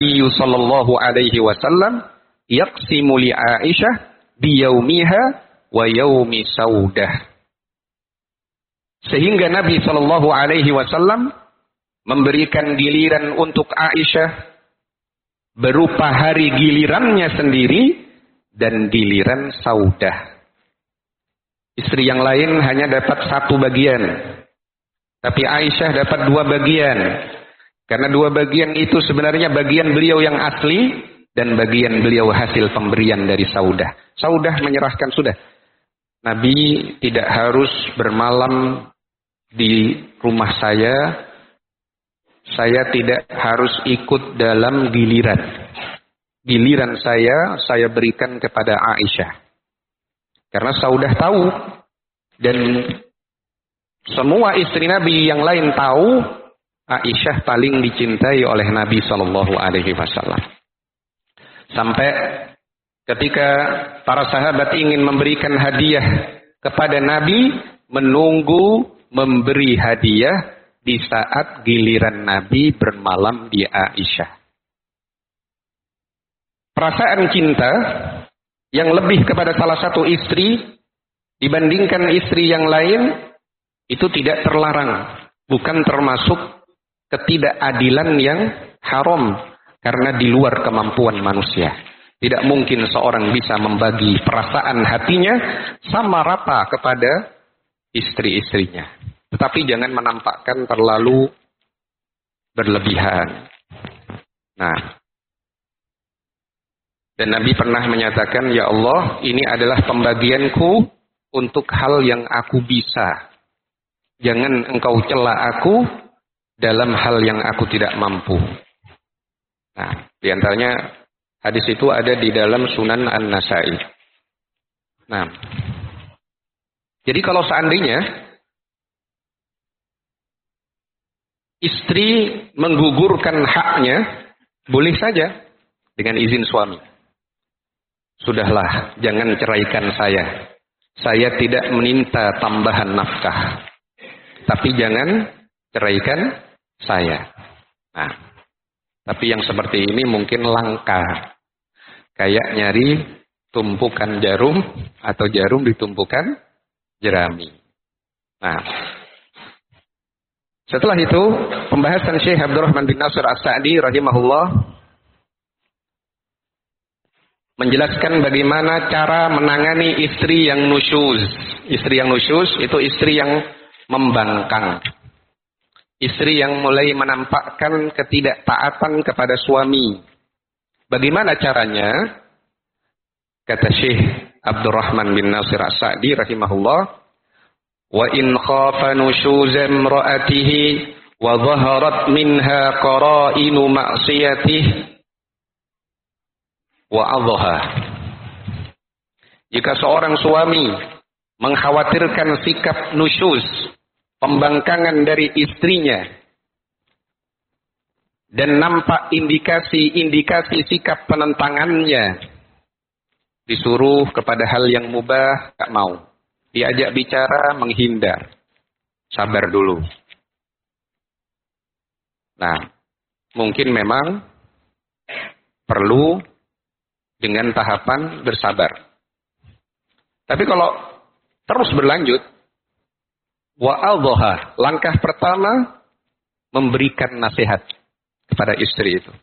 sallallahu alaihi wasallam yaqsimu li Aisyah biyaumiha wa yaumi Saudah. Sehingga Nabi sallallahu alaihi wasallam memberikan giliran untuk Aisyah berupa hari gilirannya sendiri dan giliran Saudah. Istri yang lain hanya dapat satu bagian, tapi Aisyah dapat dua bagian. Karena dua bagian itu sebenarnya bagian beliau yang asli dan bagian beliau hasil pemberian dari Saudah. Saudah menyerahkan sudah. Nabi tidak harus bermalam di rumah saya. Saya tidak harus ikut dalam giliran. Giliran saya berikan kepada Aisyah. Karena Saudah tahu dan semua istri Nabi yang lain tahu Aisyah paling dicintai oleh Nabi sallallahu alaihi wasallam. Sampai ketika para sahabat ingin memberikan hadiah kepada Nabi, menunggu memberi hadiah di saat giliran Nabi bermalam di Aisyah. Perasaan cinta yang lebih kepada salah satu istri dibandingkan istri yang lain itu tidak terlarang, bukan termasuk ketidakadilan yang haram karena di luar kemampuan manusia. Tidak mungkin seorang bisa membagi perasaan hatinya sama rata kepada istri-istrinya. Tetapi jangan menampakkan terlalu berlebihan. Nah, dan Nabi pernah menyatakan, ya Allah, ini adalah pembagianku untuk hal yang aku bisa. Jangan engkau cela aku dalam hal yang aku tidak mampu. Nah, diantaranya hadis itu ada di dalam Sunan An-Nasai. Nah, jadi kalau seandainya istri menggugurkan haknya, boleh saja dengan izin suami. Sudahlah, jangan ceraikan saya. Saya tidak meminta tambahan nafkah. Tapi jangan ceraikan saya. Nah, tapi yang seperti ini mungkin langka. Kayak nyari tumpukan jarum atau jarum di tumpukan jerami. Nah, setelah itu pembahasan Syekh Abdurrahman bin Nasir As-Sa'di rahimahullah menjelaskan bagaimana cara menangani istri yang nusyuz. Istri yang nusyuz itu istri yang membangkang. Istri yang mulai menampakkan ketidaktaatan kepada suami. Bagaimana caranya? Kata Syekh Abdurrahman bin Nasir As-Sa'di rahimahullah, wa in khafa nusyuz imra'atihi wa dhaharat minha qara'inu ma'siyatihi wa'adhaha. Jika seorang suami mengkhawatirkan sikap nusyuz, pembangkangan dari istrinya, dan nampak indikasi-indikasi sikap penentangannya, disuruh kepada hal yang mubah, tak mau. Diajak bicara, menghindar. Sabar dulu. Nah, mungkin memang perlu dengan tahapan bersabar. Tapi kalau terus berlanjut, wa'adhaha, langkah pertama memberikan nasihat kepada istri itu.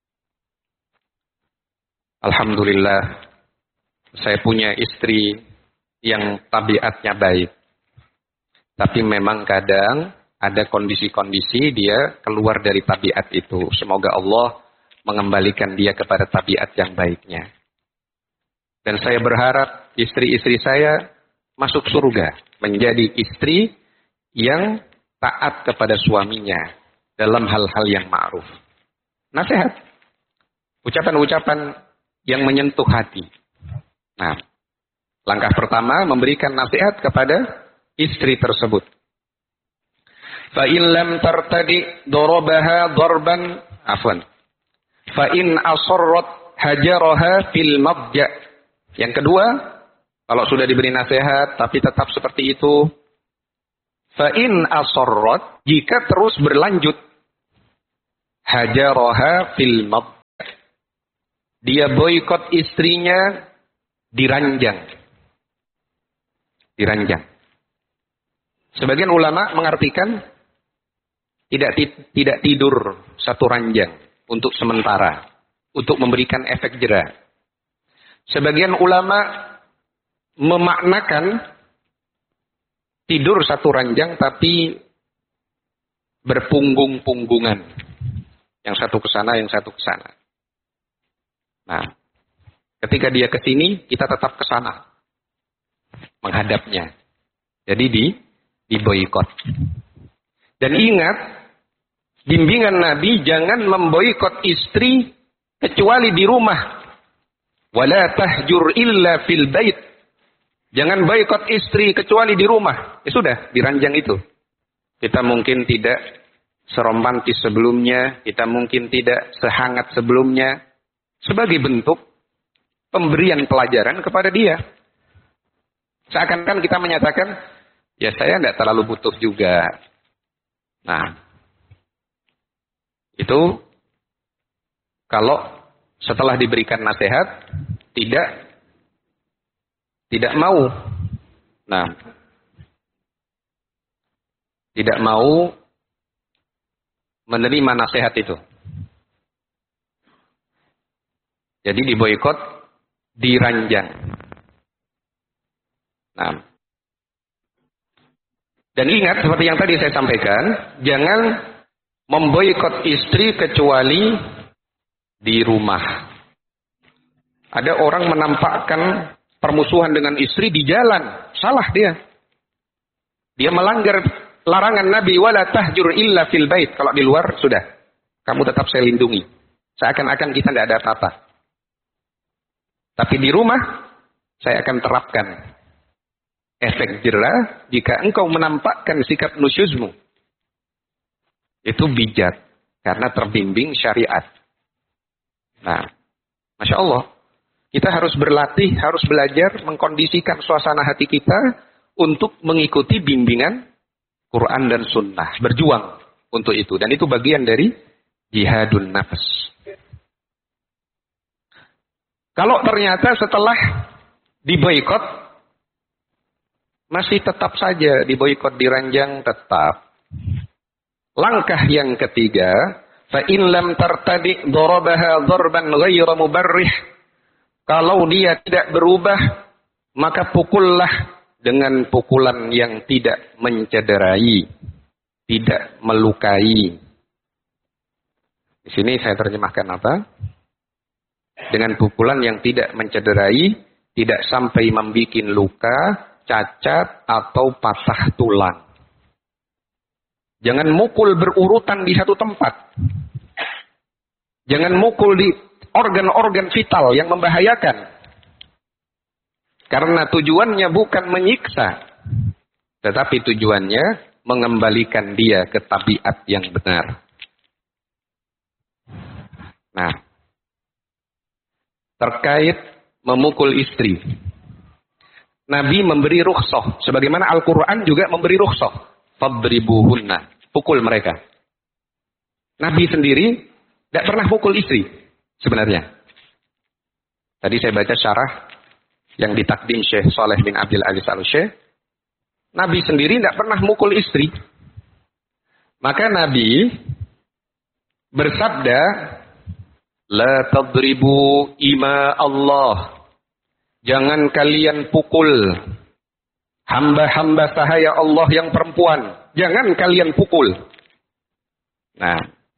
Alhamdulillah, saya punya istri yang tabiatnya baik. Tapi memang kadang ada kondisi-kondisi dia keluar dari tabiat itu. Semoga Allah mengembalikan dia kepada tabiat yang baiknya. Dan saya berharap istri-istri saya masuk surga, menjadi istri yang taat kepada suaminya dalam hal-hal yang ma'ruf. Nasihat, ucapan-ucapan yang menyentuh hati. Nah, langkah pertama memberikan nasihat kepada istri tersebut. Fa in lam tartadi darabaha darban afwan. Fa in asarrat hajaraha fil madja. Yang kedua, kalau sudah diberi nasihat tapi tetap seperti itu, fa in asarrat, jika terus berlanjut, hajaraha fil madja, dia boikot istrinya diranjang. Diranjang. Sebagian ulama mengartikan tidak tidur satu ranjang untuk sementara, untuk memberikan efek jera. Sebagian ulama memaknakan tidur satu ranjang tapi berpunggung-punggungan. Yang satu ke sana, yang satu ke sana. Nah, ketika dia ke sini, kita tetap ke sana. Menghadapnya. Jadi diboikot. Dan ingat, bimbingan Nabi jangan memboikot istri kecuali di rumah. Wala tahjur illa fil bait. Jangan boikot istri kecuali di rumah. Ya sudah, diranjang itu. Kita mungkin tidak seromantis sebelumnya, kita mungkin tidak sehangat sebelumnya, sebagai bentuk pemberian pelajaran kepada dia. Seakan-akan kita menyatakan, ya saya tidak terlalu butuh juga. Nah, itu kalau setelah diberikan nasihat, tidak mau. Nah, tidak mau menerima nasihat itu. Jadi diboikot, diranjang. Nah, dan ingat seperti yang tadi saya sampaikan, jangan memboikot istri kecuali di rumah. Ada orang menampakkan permusuhan dengan istri di jalan, salah dia. Dia melanggar larangan Nabi, wala tahjur illa fil bait. Kalau di luar sudah, kamu tetap saya lindungi. Seakan-akan kita tidak ada apa-apa. Tapi di rumah saya akan terapkan efek jera jika engkau menampakkan sikap nusyuzmu. Itu bijak karena terbimbing syariat. Nah, Masya Allah, kita harus berlatih, harus belajar mengkondisikan suasana hati kita untuk mengikuti bimbingan Quran dan Sunnah. Berjuang untuk itu. Dan itu bagian dari jihadun nafs. Kalau ternyata setelah diboikot, masih tetap saja diboikot, diranjang, tetap. Langkah yang ketiga, fa in lam tartadi darabaha darban ghayra mubarrih. Kalau dia tidak berubah, maka pukullah dengan pukulan yang tidak mencederai, tidak melukai. Di sini saya terjemahkan apa? Dengan pukulan yang tidak mencederai, tidak sampai membuat luka, cacat, atau patah tulang. Jangan mukul berurutan di satu tempat. Jangan mukul di organ-organ vital yang membahayakan. Karena tujuannya bukan menyiksa, tetapi tujuannya mengembalikan dia ke tabiat yang benar. Nah, terkait memukul istri, Nabi memberi rukhsah, sebagaimana Al-Quran juga memberi rukhsah. Fadribuhunna, pukul mereka. Nabi sendiri tidak pernah pukul istri sebenarnya. Tadi saya baca syarah yang ditakdim Syekh Saleh bin Abdul Aziz Al-Syekh. Nabi sendiri tidak pernah mukul istri. Maka Nabi bersabda, la tadribu ima Allah. Jangan kalian pukul hamba-hamba sahaya Allah yang perempuan. Jangan kalian pukul. Nah,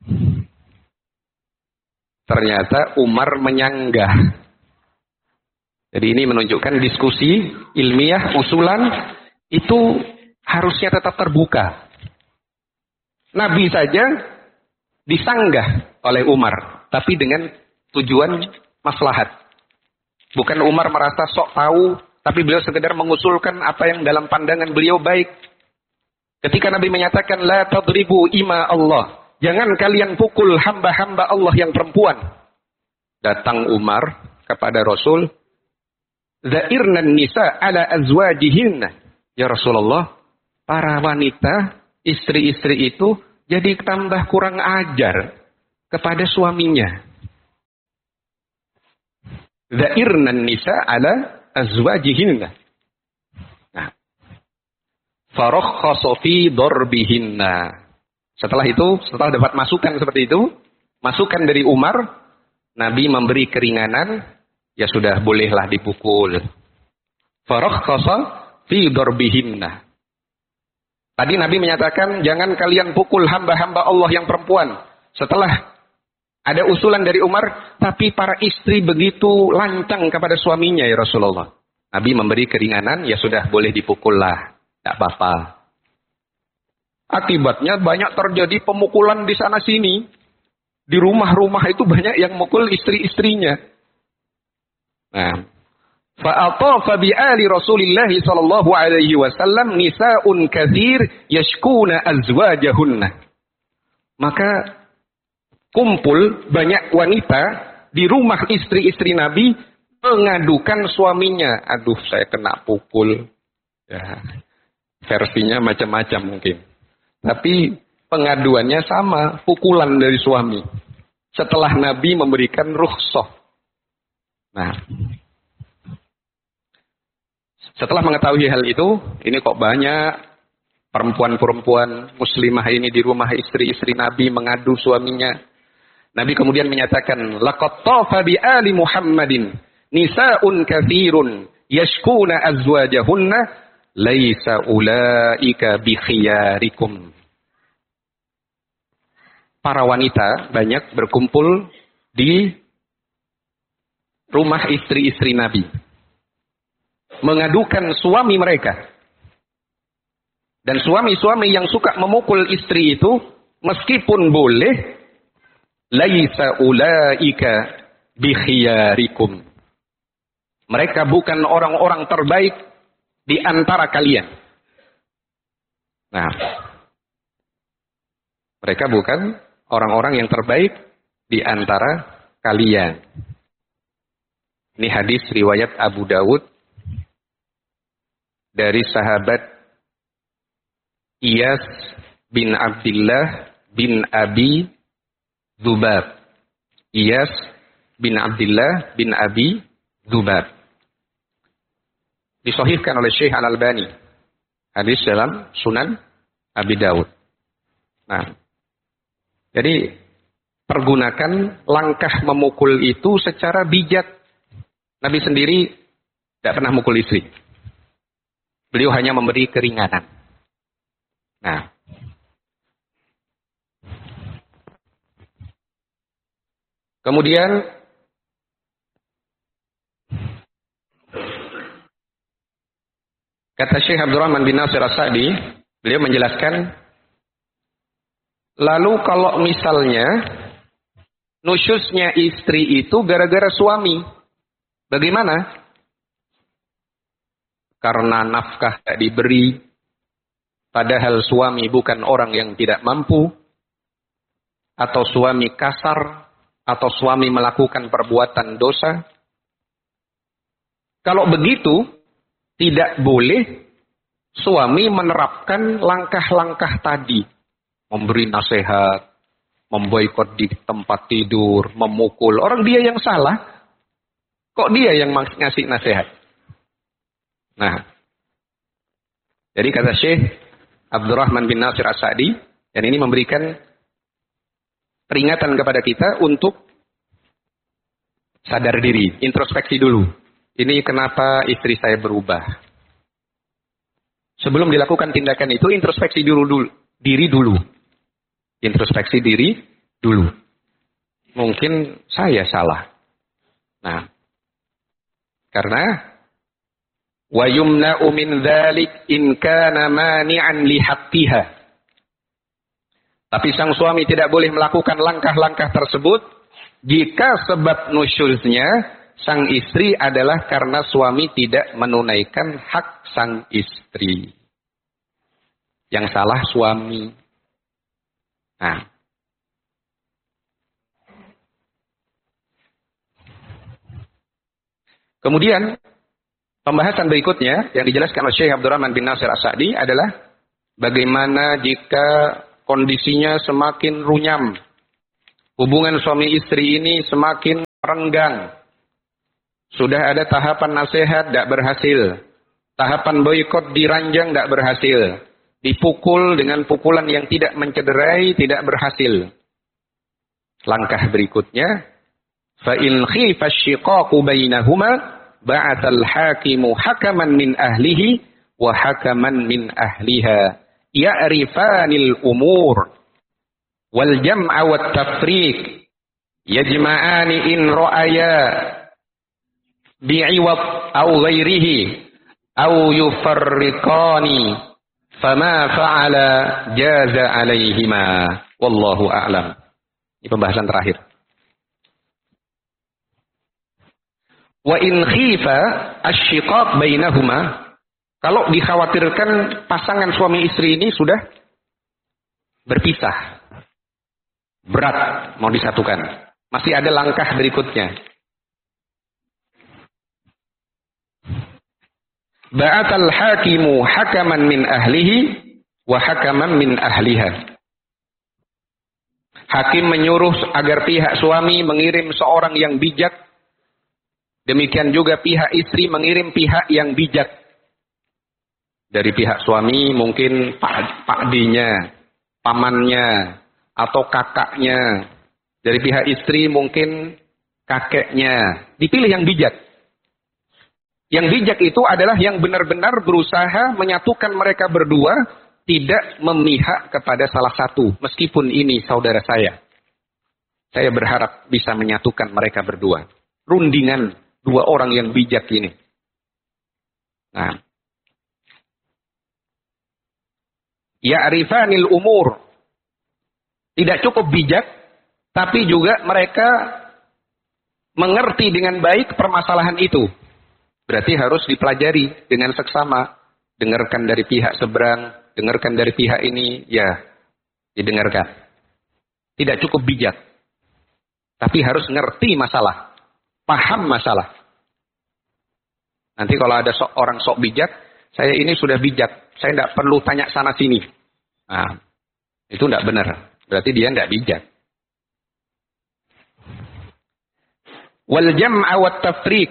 ternyata Umar menyanggah. Jadi ini menunjukkan diskusi ilmiah, usulan itu harusnya tetap terbuka. Nabi saja disanggah oleh Umar, tapi dengan tujuan maslahat. Bukan Umar merasa sok tahu, tapi beliau sekedar mengusulkan apa yang dalam pandangan beliau baik. Ketika Nabi menyatakan, la tadribu ima Allah. Jangan kalian pukul hamba-hamba Allah yang perempuan. Datang Umar kepada Rasul. Za'irnan nisa ala azwajihinna. Ya Rasulullah, para wanita, istri-istri itu jadi tambah kurang ajar kepada suaminya. Dhairnan nisa ala azwajihinna. Nah, farakhkhasa fi darbihinna. Setelah itu, setelah dapat masukan seperti itu, masukan dari Umar, Nabi memberi keringanan, ya sudah bolehlah dipukul. Farakhkhasa fi darbihinna. Tadi Nabi menyatakan, jangan kalian pukul hamba-hamba Allah yang perempuan. Setelah ada usulan dari Umar, tapi para istri begitu lancang kepada suaminya ya Rasulullah. Nabi memberi keringanan, ya sudah boleh dipukullah. Tidak apa-apa. Akibatnya banyak terjadi pemukulan di sana sini. Di rumah-rumah itu banyak yang mukul istri-istrinya. Nah, fa'atafa bi'ali Rasulillah sallallahu alaihi wasallam nisa'un katsir yashkuna azwajahunna. Maka kumpul banyak wanita di rumah istri-istri Nabi mengadukan suaminya. Aduh, saya kena pukul. Ya, versinya macam-macam mungkin. Tapi pengaduannya sama, pukulan dari suami. Setelah Nabi memberikan rukhsah. Nah, setelah mengetahui hal itu, ini kok banyak perempuan-perempuan muslimah ini di rumah istri-istri Nabi mengadu suaminya. Nabi kemudian menyatakan, laqad tafa bi ali Muhammadin nisa'un katsirun yashkuna azwajahunna laisa ulaika bi khiyarikum. Para wanita banyak berkumpul di rumah istri-istri Nabi, mengadukan suami mereka. Dan suami-suami yang suka memukul istri itu, meskipun boleh, laisa ulaika bikhiyarikum. Mereka bukan orang-orang terbaik di antara kalian. Nah, mereka bukan orang-orang yang terbaik di antara kalian. Ini hadis riwayat Abu Dawud dari sahabat Iyas bin Abdullah bin Abi Dzubab. Iyas bin Abdullah bin Abi Dzubab. Disahihkan oleh Syekh Al-Albani. Hadis dalam Sunan Abi Dawud. Nah, jadi pergunakan langkah memukul itu secara bijak. Nabi sendiri tidak pernah mukul istri. Beliau hanya memberi keringanan. Nah, kemudian kata Syekh Abdurrahman bin Nasir As-Sa'di, beliau menjelaskan, lalu kalau misalnya nusyusnya istri itu gara-gara suami, bagaimana? Karena nafkah tidak diberi, padahal suami bukan orang yang tidak mampu, atau suami kasar, atau suami melakukan perbuatan dosa. Kalau begitu, tidak boleh suami menerapkan langkah-langkah tadi. Memberi nasihat, memboikot di tempat tidur, memukul. Orang dia yang salah, kok dia yang ngasih nasihat? Nah, jadi kata Syekh Abdurrahman bin Nasir As-Sa'di, dan ini memberikan peringatan kepada kita untuk sadar diri, introspeksi dulu. Ini kenapa istri saya berubah? Sebelum dilakukan tindakan itu, introspeksi diri dulu. Introspeksi diri dulu. Mungkin saya salah. Nah, karena wa yumna'u min dzalik in kana mani'an li haqqiha. Tapi sang suami tidak boleh melakukan langkah-langkah tersebut jika sebab nusyuznya sang istri adalah karena suami tidak menunaikan hak sang istri. Yang salah suami. Nah, kemudian pembahasan berikutnya yang dijelaskan oleh Syekh Abdurrahman bin Nasir As-Sa'di adalah bagaimana jika kondisinya semakin runyam. Hubungan suami istri ini semakin renggang. Sudah ada tahapan nasihat, tidak berhasil. Tahapan boikot diranjang, tidak berhasil. Dipukul dengan pukulan yang tidak mencederai, tidak berhasil. Langkah berikutnya, فَإِنْ خِيفَ الشِّقَاقُ بَيْنَهُمَا بَعَثَ الْحَاكِمُ حَكَمًا مِنْ أَهْلِهِ وَحَكَمًا مِنْ أَهْلِهَا يَعْرِفَانِ الْأُمُورِ وَالْجَمْعَ وَالتَّفْرِيقِ يَجْمَعَانِ إِنْ رَأَيَا بِعِوَضٍ أَوْ غَيْرِهِ أَوْ يُفَرِّقَانِ فَمَا فَعَلَ جَازَ عَلَيْهِمَا وَاللَّهُ أَعْلَمُ. Ini pembahasan terakhir. Wa in khifa asy-syiqaq bainahuma, kalau dikhawatirkan pasangan suami istri ini sudah berpisah, berat mau disatukan, masih ada langkah berikutnya. Ba'atal hakimu hakaman min ahlihi wa hakaman min ahliha. Hakim menyuruh agar pihak suami mengirim seorang yang bijak. Demikian juga pihak istri mengirim pihak yang bijak. Dari pihak suami mungkin pakdinya, pamannya, atau kakaknya. Dari pihak istri mungkin kakeknya. Dipilih yang bijak. Yang bijak itu adalah yang benar-benar berusaha menyatukan mereka berdua, tidak memihak kepada salah satu. Meskipun ini saudara saya. Saya berharap bisa menyatukan mereka berdua. Rundingan dua orang yang bijak ini. Nah. Ya'rifanil umur. Tidak cukup bijak, tapi juga mereka mengerti dengan baik permasalahan itu. Berarti harus dipelajari dengan seksama. Dengarkan dari pihak seberang, dengarkan dari pihak ini, ya didengarkan. Tidak cukup bijak. Tapi harus ngerti masalah. Paham masalah. Nanti kalau ada orang sok bijak, saya ini sudah bijak, saya tidak perlu tanya sana sini. Nah, itu tidak benar. Berarti dia tidak bijak. Wal jam'a wat tafriq.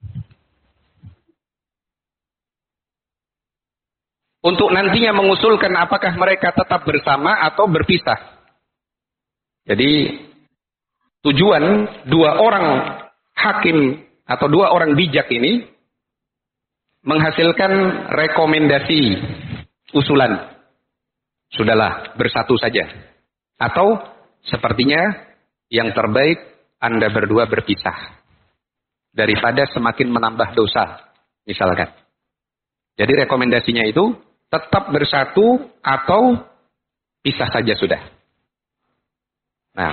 Untuk nantinya mengusulkan apakah mereka tetap bersama atau berpisah. Jadi tujuan dua orang hakim atau dua orang bijak ini menghasilkan rekomendasi, usulan. Sudahlah, bersatu saja. Atau sepertinya yang terbaik Anda berdua berpisah. Daripada semakin menambah dosa, misalkan. Jadi rekomendasinya itu tetap bersatu atau pisah saja sudah. Nah.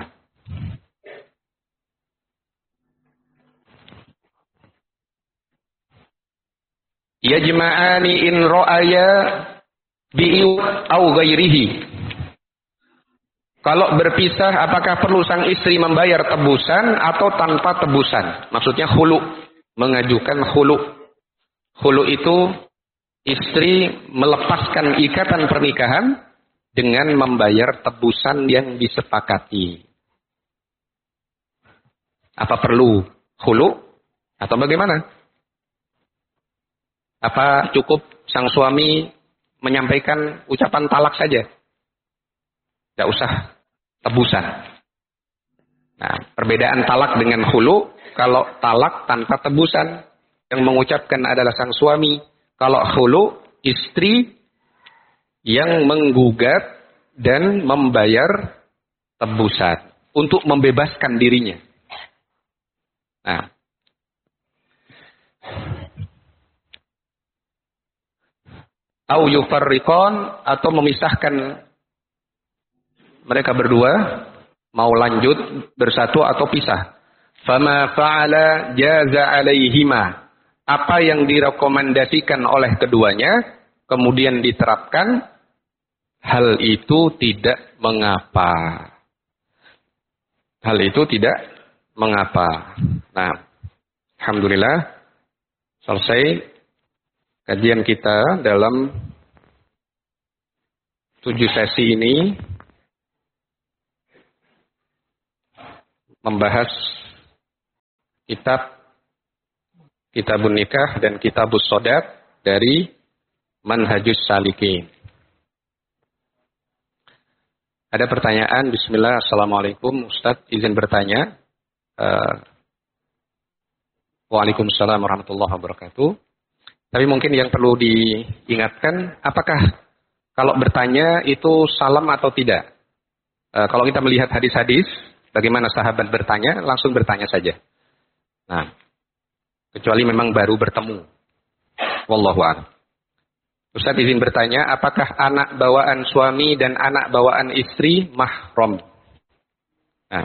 Yajma'ani in ra'aya bi'iwat au ghairihi. Kalau berpisah apakah perlu sang istri membayar tebusan atau tanpa tebusan? Maksudnya khulu, mengajukan khulu. Khulu itu istri melepaskan ikatan pernikahan dengan membayar tebusan yang disepakati. Apa perlu khulu atau bagaimana? Apa cukup sang suami menyampaikan ucapan talak saja? Tidak usah tebusan. Nah, perbedaan talak dengan khulu, kalau talak tanpa tebusan, yang mengucapkan adalah sang suami. Kalau khulu, istri yang menggugat dan membayar tebusan untuk membebaskan dirinya. Nah, au yufarriqan, atau memisahkan mereka berdua, mau lanjut bersatu atau pisah. Fama fa'ala jaza alaihima. Apa yang direkomendasikan oleh keduanya kemudian diterapkan, hal itu tidak mengapa. Hal itu tidak mengapa. Nah, alhamdulillah selesai kajian kita dalam 7 sesi ini, membahas kitab Kitabun Nikah dan Kitabus Shadaq dari Manhajus Salikin. Ada pertanyaan, bismillah, assalamualaikum Ustadz, izin bertanya. Waalaikumsalam warahmatullahi wabarakatuh. Tapi mungkin yang perlu diingatkan, apakah kalau bertanya itu salam atau tidak? Kalau kita melihat hadis-hadis, bagaimana sahabat bertanya, langsung bertanya saja. Nah, kecuali memang baru bertemu. Wallahu a'lam. Ustaz izin bertanya, apakah anak bawaan suami dan anak bawaan istri mahram? Nah,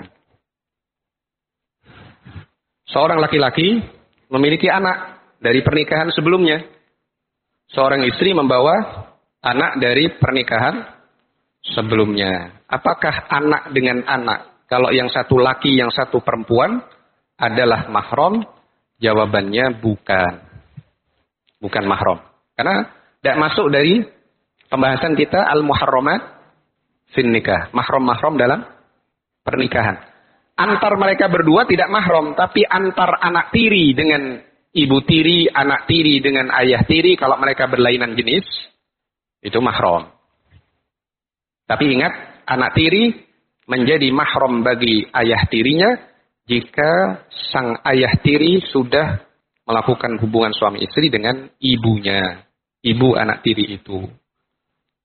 seorang laki-laki memiliki anak dari pernikahan sebelumnya. Seorang istri membawa anak dari pernikahan sebelumnya. Apakah anak dengan anak, kalau yang satu laki, yang satu perempuan, adalah mahram? Jawabannya bukan. Bukan mahram. Karena tidak masuk dari pembahasan kita al-muharramat fin nikah. Mahram-mahram dalam pernikahan. Antar mereka berdua tidak mahram, tapi antar anak tiri dengan ibu tiri, anak tiri dengan ayah tiri, kalau mereka berlainan jenis, itu mahram. Tapi ingat, anak tiri menjadi mahram bagi ayah tirinya jika sang ayah tiri sudah melakukan hubungan suami istri dengan ibunya, ibu anak tiri itu.